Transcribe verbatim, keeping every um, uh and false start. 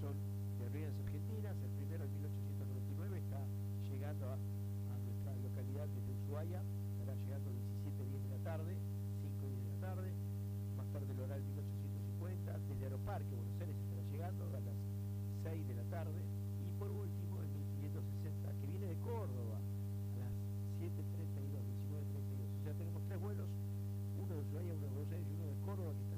son de Rienzo, Argentinas. El primero en mil ochocientos noventa y nueve está llegando a, a nuestra localidad de Ushuaia, estará llegando diecisiete diez de la tarde, cinco diez de la tarde. Más tarde el oral mil ochocientos cincuenta, desde Aeroparque, Buenos Aires, estará llegando a las seis de la tarde. Y por último,